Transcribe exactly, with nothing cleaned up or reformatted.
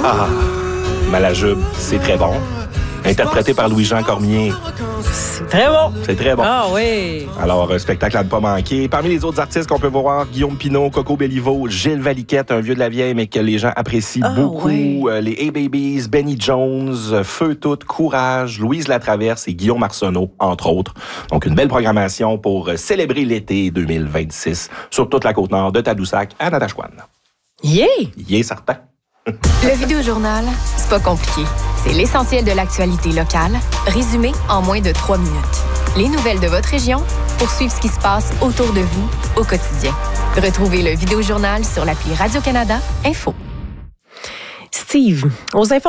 Ah, Malajube, c'est très bon. Interprété par Louis-Jean Cormier. C'est très bon. C'est très bon. Ah oui. Alors, un spectacle à ne pas manquer. Parmi les autres artistes qu'on peut voir, Guillaume Pinot, Coco Bellivo, Gilles Valiquette, un vieux de la vieille, mais que les gens apprécient Ah, beaucoup. oui. Euh, les A-Babies, Benny Jones, Feu Tout, Courage, Louise Latraverse et Guillaume Arsenault, entre autres. Donc, une belle programmation pour célébrer l'été deux mille vingt-six sur toute la Côte-Nord, de Tadoussac à Natashquan. Yeah! Yeah, certain. Le Vidéojournal, c'est pas compliqué. C'est l'essentiel de l'actualité locale, résumé en moins de trois minutes. Les nouvelles de votre région pour suivre ce qui se passe autour de vous au quotidien. Retrouvez le Vidéojournal sur l'appli Radio-Canada Info. Steve, aux informations